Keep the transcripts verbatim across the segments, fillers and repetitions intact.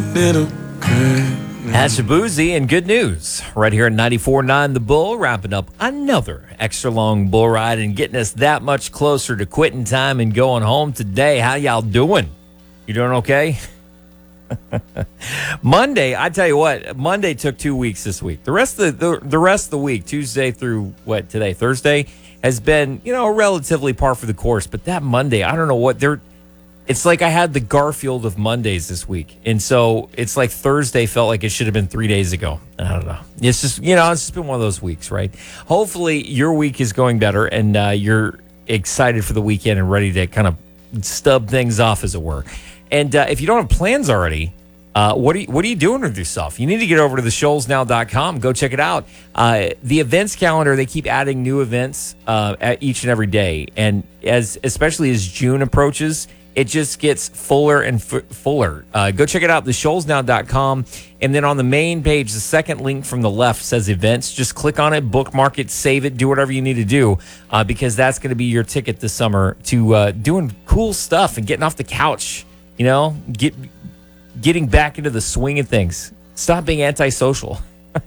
little crazy. That's Shabuzi and good news right here at ninety-four point nine The Bull, wrapping up another extra long bull ride and getting us that much closer to quitting time and going home today. How y'all doing? You doing okay? Monday, I tell you what, Monday took two weeks this week. The rest of the, the the rest of the week, Tuesday through what today, Thursday, has been, you know, relatively par for the course. But that Monday, I don't know what they're. It's like I had the Garfield of Mondays this week. And so it's like Thursday felt like it should have been three days ago. I don't know. It's just, you know, it's just been one of those weeks, right? Hopefully your week is going better and uh, you're excited for the weekend and ready to kind of stub things off, as it were. And uh, if you don't have plans already, uh, what, are you, what are you doing with yourself? You need to get over to the shoals now dot com. Go check it out. Uh, the events calendar, they keep adding new events uh, at each and every day. And as especially as June approaches, it just gets fuller and f- fuller. Uh, go check it out, the shoals now dot com. And then on the main page, the second link from the left says events. Just click on it, bookmark it, save it, do whatever you need to do, uh, because that's going to be your ticket this summer to uh, doing cool stuff and getting off the couch, you know, get getting back into the swing of things. Stop being antisocial.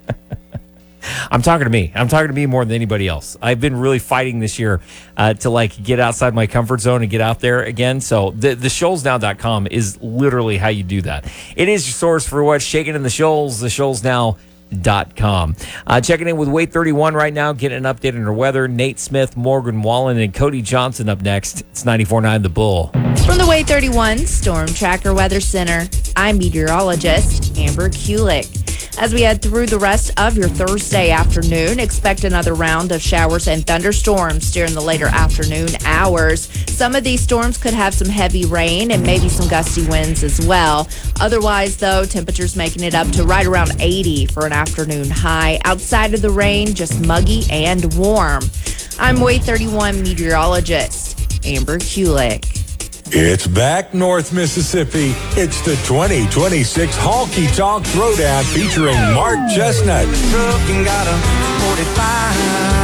I'm talking to me. I'm talking to me more than anybody else. I've been really fighting this year uh, to like get outside my comfort zone and get out there again. So the, the shoals now dot com is literally how you do that. It is your source for what's shaking in the shoals, the shoals now dot com. Uh, checking in with Wade thirty-one right now, getting an update on our weather. Nate Smith, Morgan Wallen, and Cody Johnson up next. It's ninety-four point nine The Bull. From the Wade thirty-one Storm Tracker Weather Center, I'm meteorologist Amber Kulik. As we head through the rest of your Thursday afternoon, expect another round of showers and thunderstorms during the later afternoon hours. Some of these storms could have some heavy rain and maybe some gusty winds as well. Otherwise, though, temperatures making it up to right around eighty for an afternoon high. Outside of the rain, just muggy and warm. I'm Wade thirty-one meteorologist Amber Kulik. It's back, North Mississippi. It's the twenty twenty-six Honky Tonk Throwdown featuring Mark Chestnut. Truck and got a forty-five.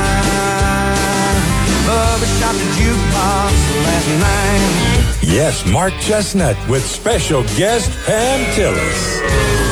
Bubba shot the jukebox last night. Yes, Mark Chestnut with special guest Pam Tillis.